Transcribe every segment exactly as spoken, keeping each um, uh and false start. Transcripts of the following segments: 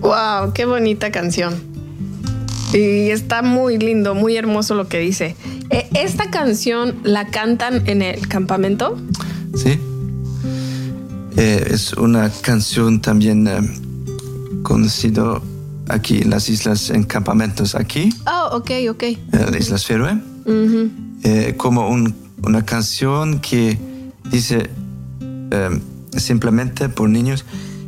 Wow, qué bonita canción. Y está muy lindo, muy hermoso lo que dice. ¿Esta canción la cantan en el campamento? Sí. Eh, es una canción también eh, conocida aquí en las islas, en campamentos aquí. Oh, ok, ok. En las Islas Feroe. Uh-huh. Eh, como un, una canción que dice eh, simplemente por niños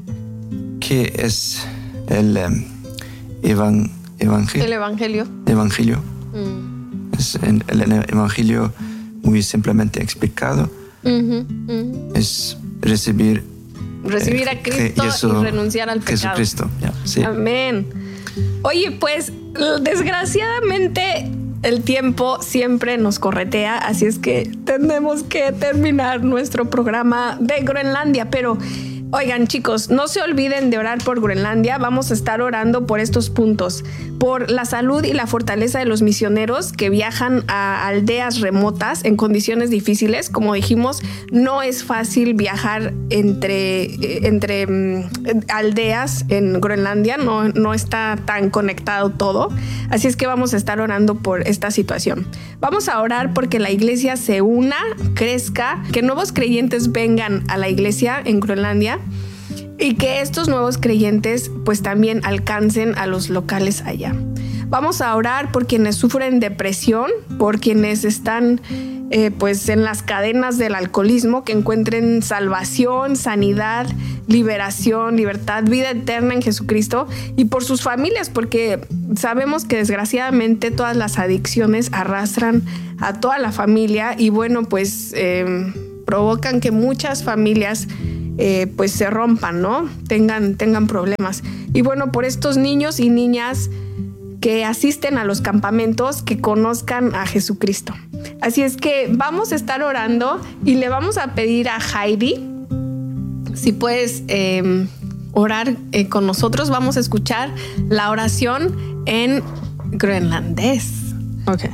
que es el eh, evan, evangelio. El evangelio. Evangelio. Mm. Es el, el evangelio muy simplemente explicado. Uh-huh, uh-huh. Es recibir recibir eh, a Cristo Jesús, y renunciar al pecado. Jesucristo. Yeah, sí. Amén. Oye, pues desgraciadamente el tiempo siempre nos corretea, así es que tenemos que terminar nuestro programa de Groenlandia, pero oigan, chicos, no se olviden de orar por Groenlandia. Vamos a estar orando por estos puntos, por la salud y la fortaleza de los misioneros que viajan a aldeas remotas en condiciones difíciles. Como dijimos, no es fácil viajar entre, entre um, aldeas en Groenlandia, no, no está tan conectado todo. Así es que vamos a estar orando por esta situación. Vamos a orar porque la iglesia se una, crezca, que nuevos creyentes vengan a la iglesia en Groenlandia y que estos nuevos creyentes pues también alcancen a los locales allá. Vamos a orar por quienes sufren depresión, por quienes están eh, pues en las cadenas del alcoholismo, que encuentren salvación, sanidad, liberación, libertad, vida eterna en Jesucristo, y por sus familias, porque sabemos que desgraciadamente todas las adicciones arrastran a toda la familia y bueno, pues eh, provocan que muchas familias Eh, pues se rompan, ¿no? Tengan, tengan problemas. Y bueno, por estos niños y niñas que asisten a los campamentos, que conozcan a Jesucristo. Así es que vamos a estar orando y le vamos a pedir a Heidi si puedes eh, orar eh, con nosotros. Vamos a escuchar la oración en groenlandés. Ok.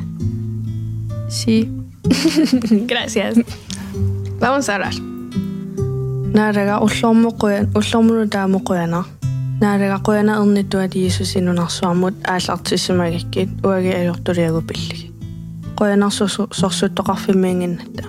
Sí. Gracias. Vamos a orar. Naarega ullomu qoyan ullomunu taamu qoyana naarega qoyana ernituati Jesus inunarsuarmut aallartissimagikkit uagi ajortuliagupilligi qoyanarsu sorsuttoqarfimmiinginnatta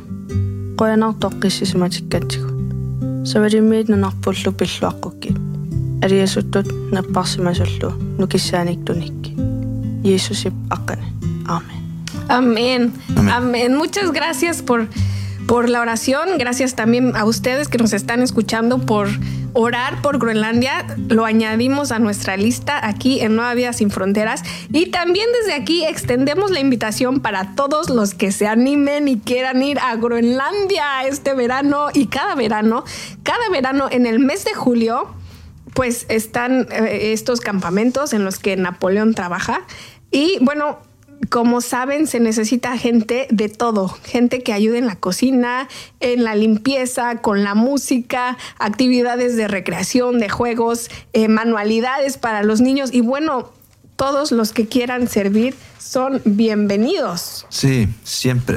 qoyanartoqqissisimatikkatsigut savadimmiit nanarpullu pilluaqqukki aliasuttut napparsimasullu nukissaaniktunikki Jesusip aqqani. Amén. Amén. Amén. Amén. Muchas gracias por por la oración. Gracias también a ustedes que nos están escuchando por orar por Groenlandia. Lo añadimos a nuestra lista aquí en Nueva Vida Sin Fronteras. Y también desde aquí extendemos la invitación para todos los que se animen y quieran ir a Groenlandia este verano y cada verano. Cada verano en el mes de julio, pues están eh, estos campamentos en los que Napoleón trabaja. Y bueno, como saben, se necesita gente de todo, gente que ayude en la cocina, en la limpieza, con la música, actividades de recreación, de juegos, eh, manualidades para los niños y bueno, todos los que quieran servir son bienvenidos. Sí, siempre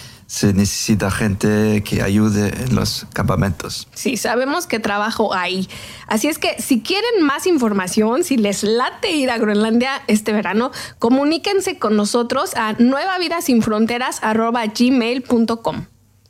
se necesita gente que ayude en los campamentos. Sí, sabemos que trabajo hay. Así es que si quieren más información, si les late ir a Groenlandia este verano, comuníquense con nosotros a nuevavidasinfronteras arroba gmail punto com.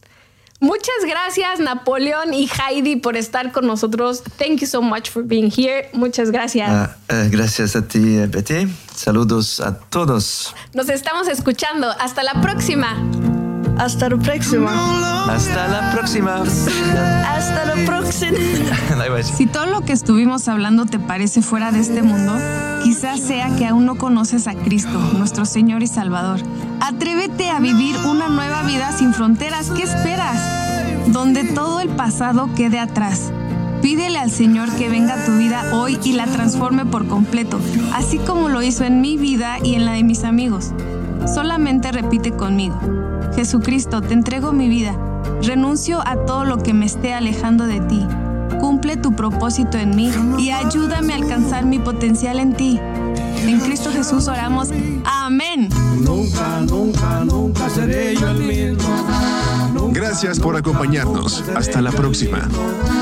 Muchas gracias, Napoleón y Heidi, por estar con nosotros. Thank you so much for being here. Muchas gracias. Uh, uh, gracias a ti, Betty. Saludos a todos. Nos estamos escuchando. Hasta la próxima. Hasta la próxima. Hasta la próxima. Hasta la próxima. Si todo lo que estuvimos hablando te parece fuera de este mundo, quizás sea que aún no conoces a Cristo, nuestro Señor y Salvador. Atrévete a vivir una nueva vida sin fronteras. ¿Qué esperas? Donde todo el pasado quede atrás. Pídele al Señor que venga a tu vida hoy y la transforme por completo, así como lo hizo en mi vida y en la de mis amigos. Solamente repite conmigo. Jesucristo, te entrego mi vida. Renuncio a todo lo que me esté alejando de ti. Cumple tu propósito en mí y ayúdame a alcanzar mi potencial en ti. En Cristo Jesús oramos. Amén. Nunca, nunca, nunca seré yo el mismo. Gracias por acompañarnos. Hasta la próxima.